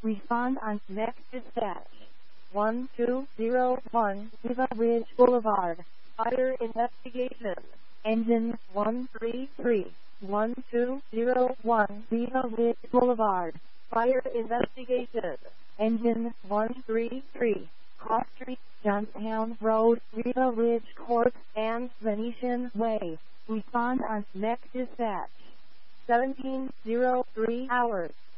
Respond on next dispatch. 1201 Riva Ridge Boulevard. Fire investigation. Engine 133. 1201 Riva Ridge Boulevard. Fire investigation. Engine 133. Cross Street, Johnstown Road, Riva Ridge Court, and Venetian Way. Respond on next dispatch. 1703 hours.